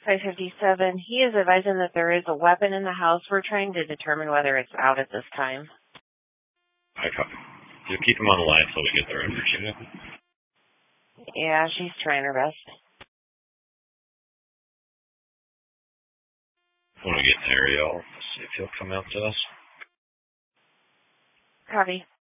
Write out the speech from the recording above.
557. He is advising that there is a weapon in the house. We're trying to determine whether it's out at this time. I copy. Just keep him on the line until we get there. I appreciate it. Yeah, she's trying her best. When we get there, y'all see if he'll come out to us. Copy.